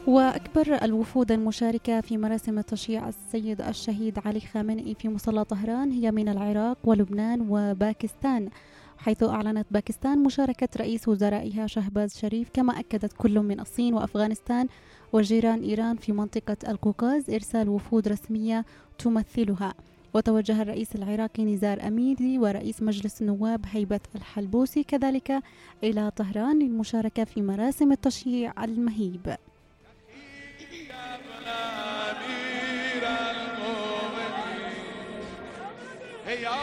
وأكبر الوفود المشاركة في مراسم تشييع السيد الشهيد علي خامنئي في مصلى طهران هي من العراق ولبنان وباكستان، حيث أعلنت باكستان مشاركة رئيس وزرائها شهباز شريف، كما أكدت كل من الصين وأفغانستان وجيران إيران في منطقة القوقاز إرسال وفود رسمية تمثلها. وتوجه الرئيس العراقي نزار أميدي ورئيس مجلس النواب هيبة الحلبوسي كذلك إلى طهران للمشاركة في مراسم التشييع المهيب. يا